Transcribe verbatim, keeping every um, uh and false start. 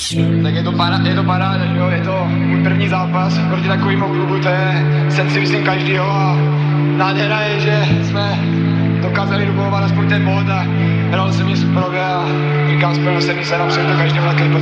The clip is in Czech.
Tak je to, para, je to paráda, že jo? Je to můj první zápas proti takovému klubu, to je sen si myslím každýho a nádhera je, že jsme dokázali dobovat aspoň ten bod a hrál jsem mi superově a říkám, spojeno se mi se napřed to každému na